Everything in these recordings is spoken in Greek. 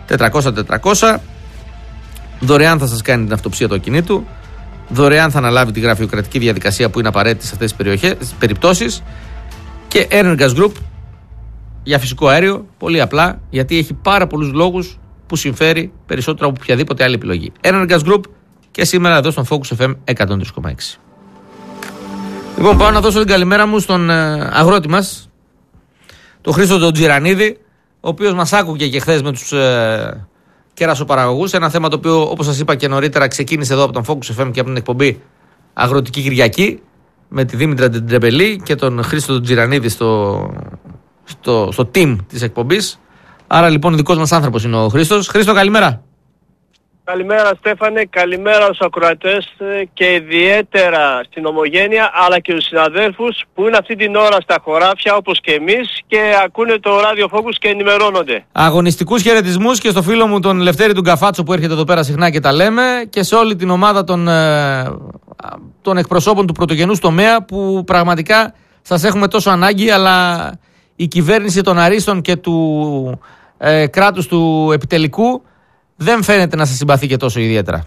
400-400. Δωρεάν θα σας κάνει την αυτοψία του ακινήτου. Δωρεάν θα αναλάβει τη γραφειοκρατική διαδικασία που είναι απαραίτητη σε αυτές τις περιπτώσεις. Και Energas Group για φυσικό αέριο, πολύ απλά, γιατί έχει πάρα πολλούς λόγους που συμφέρει περισσότερο από οποιαδήποτε άλλη επιλογή. Energas Group και σήμερα εδώ στον Focus FM 103,6. Λοιπόν, πάω να δώσω την καλημέρα μου στον αγρότη μας, τον Χρήστο τον Τζιρανίδη, ο οποίος μας άκουγε και χθες με τους κερασοπαραγωγούς. Ένα θέμα το οποίο, όπως σας είπα και νωρίτερα, ξεκίνησε εδώ από τον Focus FM και από την εκπομπή Αγροτική Κυριακή με τη Δήμητρα Τεντρεπελή και τον Χρήστο τον Τζιρανίδη στο team της εκπομπής. Άρα λοιπόν δικός μας άνθρωπος είναι ο Χρήστος. Χρήστο, καλημέρα. Καλημέρα Στέφανε, καλημέρα στους ακροατές και ιδιαίτερα στην Ομογένεια, αλλά και στους συναδέλφους που είναι αυτή την ώρα στα χωράφια όπως και εμείς και ακούνε το ράδιο Focus και ενημερώνονται. Αγωνιστικούς χαιρετισμούς και στο φίλο μου τον Λευτέρη του Γκαφάτσο που έρχεται εδώ πέρα συχνά και τα λέμε, και σε όλη την ομάδα των εκπροσώπων του πρωτογενούς τομέα που πραγματικά σας έχουμε τόσο ανάγκη, αλλά η κυβέρνηση των αρίστων και του κράτους του επιτελικού δεν φαίνεται να σας συμπαθεί και τόσο ιδιαίτερα.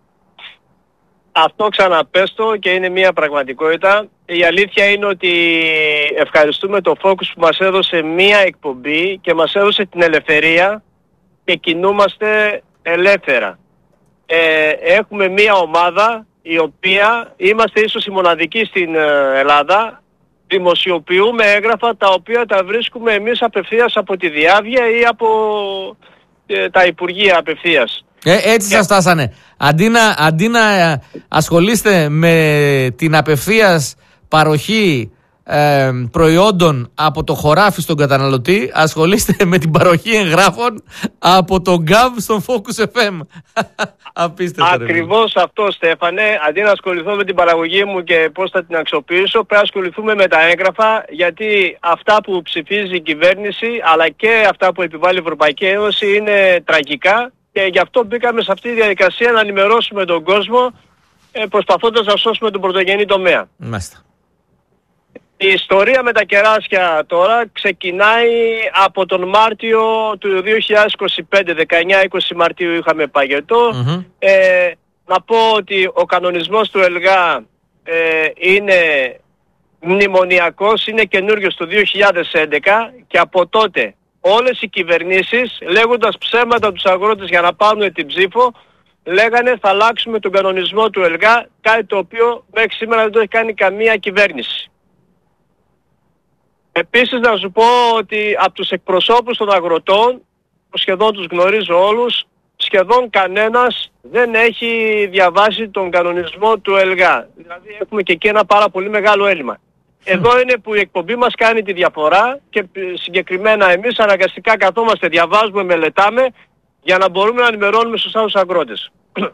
Αυτό ξαναπέστω και είναι μια πραγματικότητα. Η αλήθεια είναι ότι ευχαριστούμε το Focus που μας έδωσε μια εκπομπή και μας έδωσε την ελευθερία και κινούμαστε ελεύθερα. Έχουμε μια ομάδα η οποία είμαστε ίσως οι μοναδικοί στην Ελλάδα. Δημοσιοποιούμε έγγραφα τα οποία τα βρίσκουμε εμείς απευθείας από τη Διάβια ή από τα Υπουργεία απευθείας. Έτσι σας φτάσανε. Αντί να ασχολείστε με την απευθείας παροχή προϊόντων από το χωράφι στον καταναλωτή, ασχολείστε με την παροχή εγγράφων από τον γκαβ στον Focus FM. Απίστευτο. Ακριβώς αυτό, Στέφανε. Αντί να ασχοληθώ με την παραγωγή μου και πώς θα την αξιοποιήσω, πρέπει να ασχοληθούμε με τα έγγραφα, γιατί αυτά που ψηφίζει η κυβέρνηση αλλά και αυτά που επιβάλλει η Ευρωπαϊκή Ένωση είναι τραγικά και γι' αυτό μπήκαμε σε αυτή τη διαδικασία να ενημερώσουμε τον κόσμο προσπαθώντας να σώσουμε τον πρωτογενή τομέα. Μάλιστα. Η ιστορία με τα κεράσια τώρα ξεκινάει από τον Μάρτιο του 2025, 19-20 Μαρτίου είχαμε παγετό. Να πω ότι ο κανονισμός του ΕΛΓΑ είναι μνημονιακός, είναι καινούριος του 2011 και από τότε όλες οι κυβερνήσεις, λέγοντας ψέματα τους αγρότες για να πάρουν την ψήφο, λέγανε θα αλλάξουμε τον κανονισμό του ΕΛΓΑ, κάτι το οποίο μέχρι σήμερα δεν το έχει κάνει καμία κυβέρνηση. Επίσης να σου πω ότι από τους εκπροσώπους των αγροτών, σχεδόν τους γνωρίζω όλους, σχεδόν κανένας δεν έχει διαβάσει τον κανονισμό του ΕΛΓΑ. Δηλαδή έχουμε και εκεί ένα πάρα πολύ μεγάλο έλλειμμα. Εδώ είναι που η εκπομπή μας κάνει τη διαφορά και συγκεκριμένα εμείς αναγκαστικά καθόμαστε, διαβάζουμε, μελετάμε για να μπορούμε να ενημερώνουμε σωστά τους αγρότες.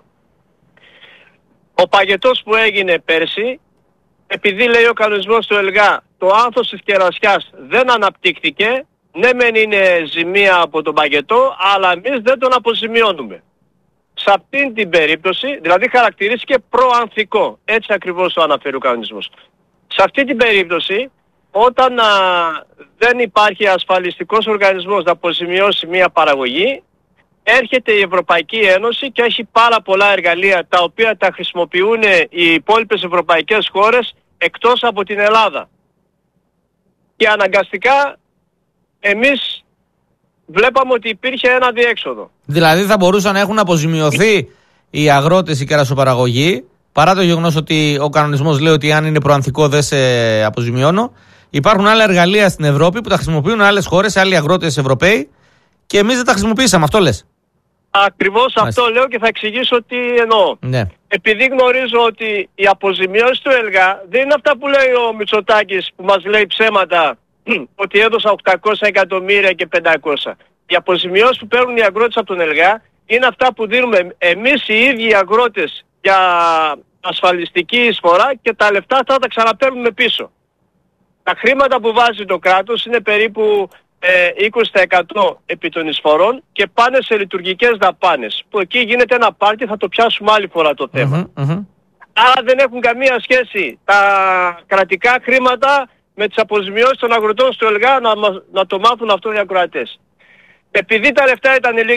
Ο παγετός που έγινε πέρσι, επειδή λέει ο κανονισμός του ΕΛΓΑ το άνθος της κερασιάς δεν αναπτύχθηκε, ναι μεν είναι ζημία από τον παγετό, αλλά εμείς δεν τον αποζημιώνουμε. Σε αυτήν την περίπτωση, δηλαδή χαρακτηρίστηκε προανθικό, έτσι ακριβώς το αναφέρει ο κανονισμός. Σε αυτή την περίπτωση, όταν δεν υπάρχει ασφαλιστικός οργανισμός να αποζημιώσει μια παραγωγή, έρχεται η Ευρωπαϊκή Ένωση και έχει πάρα πολλά εργαλεία τα οποία τα χρησιμοποιούν οι υπόλοιπες ευρωπαϊκές χώρες εκτός από την Ελλάδα. Και αναγκαστικά εμείς βλέπαμε ότι υπήρχε ένα διέξοδο. Δηλαδή θα μπορούσαν να έχουν αποζημιωθεί οι αγρότες, οι κερασοπαραγωγοί, παρά το γεγονός ότι ο κανονισμός λέει ότι αν είναι προανθικό δεν σε αποζημιώνω. Υπάρχουν άλλα εργαλεία στην Ευρώπη που τα χρησιμοποιούν άλλες χώρες, άλλοι αγρότες Ευρωπαίοι και εμείς δεν τα χρησιμοποίησαμε. Αυτό λες? Ακριβώς αυτό λέω και θα εξηγήσω τι εννοώ. Ναι. Επειδή γνωρίζω ότι οι αποζημιώσεις του ΕΛΓΑ δεν είναι αυτά που λέει ο Μητσοτάκης που μας λέει ψέματα ότι έδωσα 800 εκατομμύρια και 500. Οι αποζημιώσεις που παίρνουν οι αγρότες από τον ΕΛΓΑ είναι αυτά που δίνουμε εμείς οι ίδιοι οι αγρότες για ασφαλιστική εισφορά και τα λεφτά θα τα ξαναπαίρνουμε πίσω. Τα χρήματα που βάζει το κράτος είναι περίπου 20% επί των εισφορών και πάνε σε λειτουργικές δαπάνες. Που εκεί γίνεται ένα πάρτι, θα το πιάσουμε άλλη φορά το θέμα. Άρα δεν έχουν καμία σχέση τα κρατικά χρήματα με τις αποζημιώσεις των αγροτών στο ΕΛΓΑ, να το μάθουν αυτό οι ακροατές. Επειδή τα λεφτά ήταν